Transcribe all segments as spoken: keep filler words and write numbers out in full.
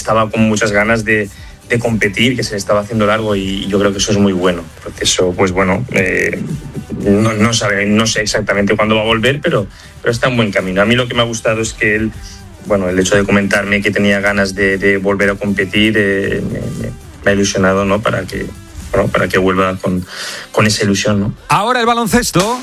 estaba con muchas ganas de, de competir, que se le estaba haciendo largo, y yo creo que eso es muy bueno. Porque eso, pues bueno, eh, no, no, sabe, no sé exactamente cuándo va a volver, pero, pero está en buen camino. A mí lo que me ha gustado es que él, bueno, el hecho de comentarme que tenía ganas de, de volver a competir, eh, me, me, me ha ilusionado, ¿no? Para que, bueno, para que vuelva con, con esa ilusión, ¿no? Ahora el baloncesto.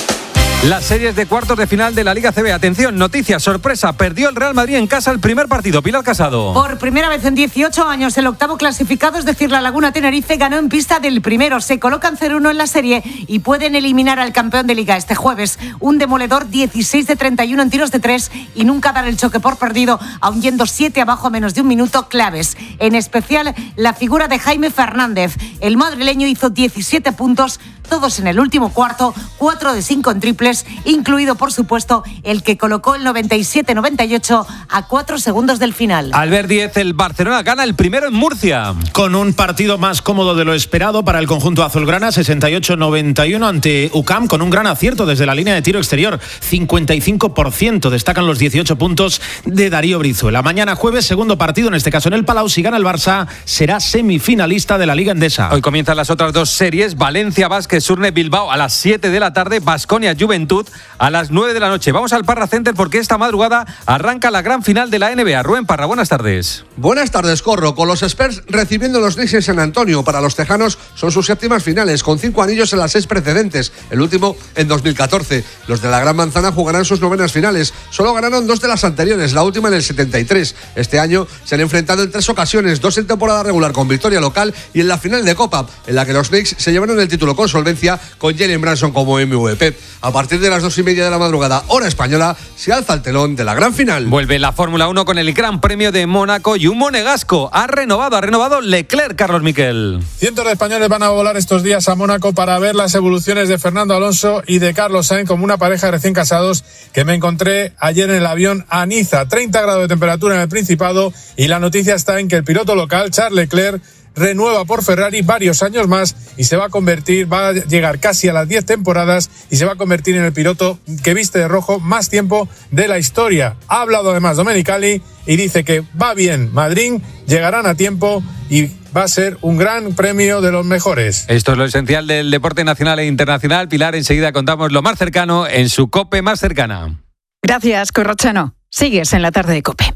Las series de cuartos de final de la Liga C B. Atención, noticia, sorpresa. Perdió el Real Madrid en casa el primer partido. Pilar Casado. Por primera vez en dieciocho años, el octavo clasificado, es decir, la Laguna Tenerife, ganó en pista del primero. Se colocan cero uno en la serie y pueden eliminar al campeón de Liga este jueves. Un demoledor dieciséis de treinta y uno en tiros de tres y nunca dar el choque por perdido, aun yendo siete abajo a menos de un minuto, claves. En especial, la figura de Jaime Fernández. El madrileño hizo diecisiete puntos, todos en el último cuarto, cuatro de cinco en triples, incluido, por supuesto, el que colocó el noventa y siete noventa y ocho a cuatro segundos del final. Albert Díez, el Barcelona gana el primero en Murcia. Con un partido más cómodo de lo esperado para el conjunto azulgrana, sesenta y ocho noventa y uno ante U C A M, con un gran acierto desde la línea de tiro exterior, cincuenta y cinco por ciento. Destacan los dieciocho puntos de Darío Brizuela. Mañana jueves, segundo partido, en este caso en el Palau. Si gana el Barça, será semifinalista de la Liga Endesa. Hoy comienzan las otras dos series. Valencia Basket Surne Bilbao a las siete de la tarde. Baskonia Juventud a las nueve de la noche. Vamos al Parra Center porque esta madrugada arranca la gran final de la N B A. Rubén Parra, buenas tardes. Buenas tardes, Corro. Con los Spurs recibiendo los Knicks en San Antonio. Para los tejanos son sus séptimas finales, con cinco anillos en las seis precedentes, el último en dos mil catorce. Los de la Gran Manzana jugarán sus novenas finales. Solo ganaron dos de las anteriores, la última en el setenta y tres. Este año se han enfrentado en tres ocasiones, dos en temporada regular con victoria local y en la final de Copa, en la que los Knicks se llevaron el título con solvencia, con Jalen Brunson como M V P. A partir de las dos y media de la madrugada, hora española, se alza el telón de la gran final. Vuelve la Fórmula uno con el Gran Premio de Mónaco y un monegasco. Ha renovado, ha renovado Leclerc, Carlos Miquel. Cientos de españoles van a volar estos días a Mónaco para ver las evoluciones de Fernando Alonso y de Carlos Sainz, como una pareja de recién casados que me encontré ayer en el avión a Niza. treinta grados de temperatura en el Principado, y la noticia está en que el piloto local, Charles Leclerc, renueva por Ferrari varios años más y se va a convertir, va a llegar casi a las diez temporadas y se va a convertir en el piloto que viste de rojo más tiempo de la historia. Ha hablado además Domenicali y dice que va bien Madrid, llegarán a tiempo y va a ser un gran premio de los mejores. Esto es lo esencial del deporte nacional e internacional. Pilar, enseguida contamos lo más cercano en su COPE más cercana. Gracias, Corrochano. Sigues en la tarde de COPE.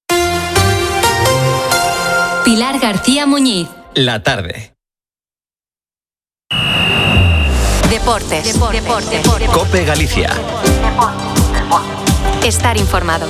Pilar García Muñiz. La tarde. Deportes. Deportes. Deportes. Deportes. COPE Galicia. Estar informado.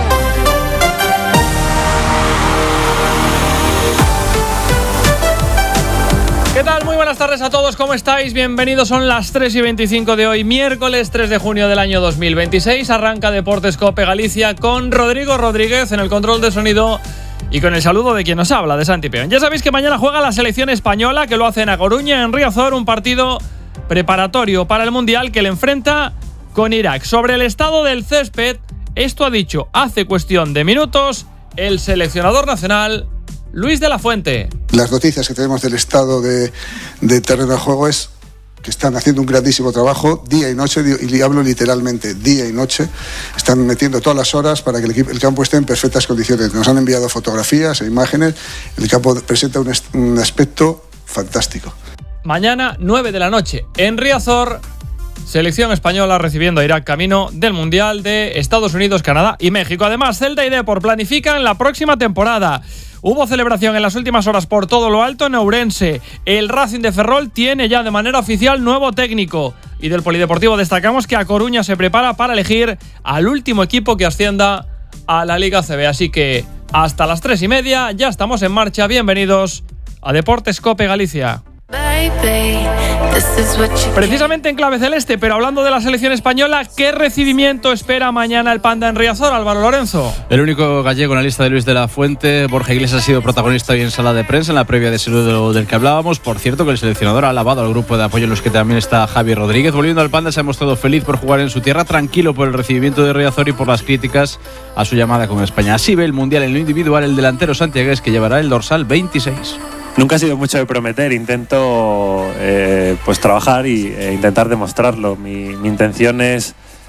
¿Qué tal? Muy buenas tardes a todos, ¿cómo estáis? Bienvenidos, son las tres y veinticinco de hoy, miércoles tres de junio del año dos mil veintiséis. Arranca Deportes COPE Galicia con Rodrigo Rodríguez en el control de sonido y con el saludo de quien nos habla, de Santi Peón. Ya sabéis que mañana juega la selección española, que lo hace en A Coruña, en Riazor, un partido preparatorio para el Mundial que le enfrenta con Irak. Sobre el estado del césped, esto ha dicho hace cuestión de minutos el seleccionador nacional, Luis de la Fuente. Las noticias que tenemos del estado de, de terreno de juego es que están haciendo un grandísimo trabajo día y noche, y hablo literalmente día y noche. Están metiendo todas las horas para que el, equipo, el campo esté en perfectas condiciones. Nos han enviado fotografías e imágenes. El campo presenta un, un aspecto fantástico. Mañana, nueve de la noche, en Riazor, selección española recibiendo a Irak camino del Mundial de Estados Unidos, Canadá y México. Además, Celta y Depor planifican la próxima temporada. Hubo celebración en las últimas horas por todo lo alto en Ourense. El Racing de Ferrol tiene ya de manera oficial nuevo técnico. Y del Polideportivo destacamos que A Coruña se prepara para elegir al último equipo que ascienda a la Liga C B. Así que hasta las tres y media ya estamos en marcha. Bienvenidos a Deportes COPE Galicia. Precisamente en clave celeste, pero hablando de la selección española, ¿qué recibimiento espera mañana el Panda en Riazor, Álvaro Lorenzo? El único gallego en la lista de Luis de la Fuente, Borja Iglesias, ha sido protagonista hoy en sala de prensa en la previa de saludo del que hablábamos. Por cierto, que el seleccionador ha alabado al grupo de apoyo en los que también está Javi Rodríguez. Volviendo al Panda, se ha mostrado feliz por jugar en su tierra, tranquilo por el recibimiento de Riazor y por las críticas a su llamada con España. Así ve el Mundial en lo individual el delantero santiagués, que llevará el dorsal veintiséis. Nunca ha sido mucho de prometer, intento eh, pues trabajar y, e intentar demostrarlo. Mi, mi intención es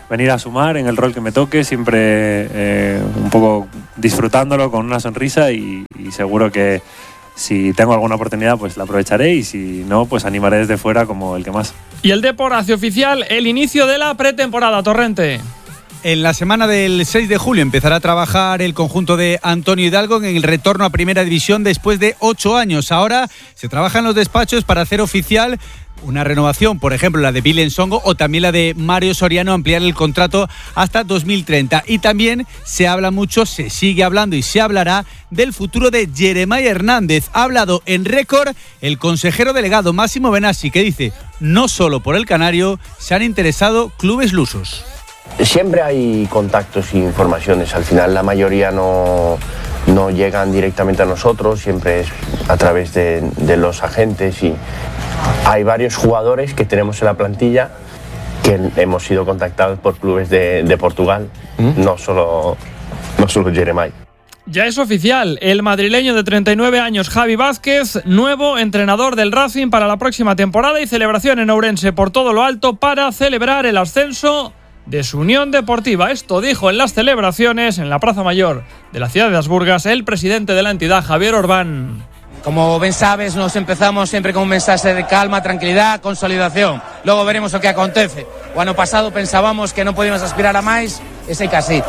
venir a sumar en el rol que me toque, siempre eh, un poco disfrutándolo con una sonrisa y, y seguro que si tengo alguna oportunidad pues la aprovecharé y si no pues animaré desde fuera como el que más. Y el Depor hace oficial el inicio de la pretemporada, Torrente. En la semana del seis de julio empezará a trabajar el conjunto de Antonio Hidalgo en el retorno a Primera División después de ocho años. Ahora se trabaja en los despachos para hacer oficial una renovación, por ejemplo la de Bilen Songo o también la de Mario Soriano, ampliar el contrato hasta dos mil treinta. Y también se habla mucho, se sigue hablando y se hablará del futuro de Jeremiah Hernández. Ha hablado en récord el consejero delegado Máximo Benassi, que dice, no solo por el canario se han interesado clubes lusos. Siempre hay contactos e informaciones, al final la mayoría no, no llegan directamente a nosotros, siempre es a través de, de los agentes y hay varios jugadores que tenemos en la plantilla que hemos sido contactados por clubes de, de Portugal, ¿Mm? no solo, no solo Jeremiah. Ya es oficial, el madrileño de treinta y nueve años Javi Vázquez, nuevo entrenador del Racing para la próxima temporada y celebración en Ourense por todo lo alto para celebrar el ascenso de su Unión Deportiva. Esto dijo en las celebraciones en la Plaza Mayor de la ciudad de Asburgas el presidente de la entidad, Javier Orbán. Como bien sabes, nos empezamos siempre con un mensaje de calma, tranquilidad, consolidación. Luego veremos lo que acontece. O ano pasado pensábamos que no podíamos aspirar a más, ese casi.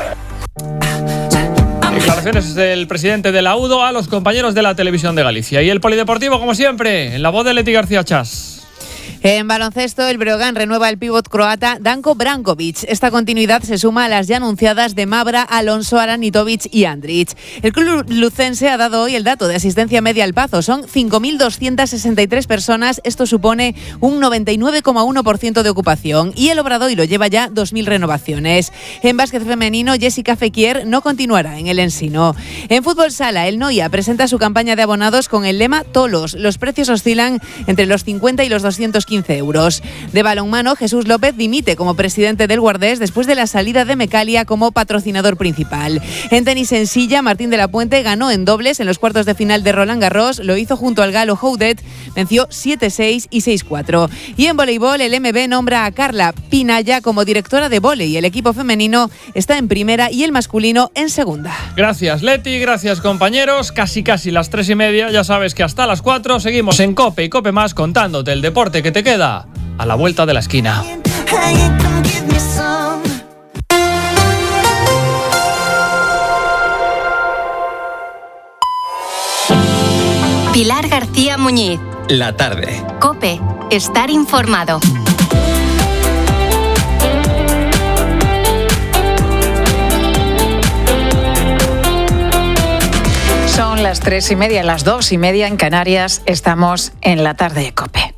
Declaraciones del presidente de la U D O a los compañeros de la Televisión de Galicia. Y el polideportivo, como siempre, en la voz de Leti García Chas. En baloncesto, el Breogán renueva el pívot croata Danko Brankovic. Esta continuidad se suma a las ya anunciadas de Mabra, Alonso, Aranitovic y Andrić. El club lucense ha dado hoy el dato de asistencia media al Pazo. Son cinco mil doscientas sesenta y tres personas. Esto supone un noventa y nueve coma uno por ciento de ocupación. Y el Obradoiro lleva ya dos mil renovaciones. En básquet femenino, Jessica Fekir no continuará en el Ensino. En fútbol sala, el Noia presenta su campaña de abonados con el lema Tolos. Los precios oscilan entre los cincuenta y los doscientos quince euros. De balonmano, Jesús López dimite como presidente del Guardés después de la salida de Mecalia como patrocinador principal. En tenis en silla, Martín de la Puente ganó en dobles en los cuartos de final de Roland Garros, lo hizo junto al galo Houdet, venció siete seis y seis cuatro. Y en voleibol, el M B nombra a Carla Pinaya como directora de vóley. El equipo femenino está en primera y el masculino en segunda. Gracias, Leti, gracias, compañeros. Casi casi las tres y media, ya sabes que hasta las cuatro seguimos en COPE y COPE Más contándote el deporte que te queda a la vuelta de la esquina. Pilar García Muñiz. La tarde. COPE. Estar informado. Son las tres y media, las dos y media en Canarias. Estamos en la tarde de COPE.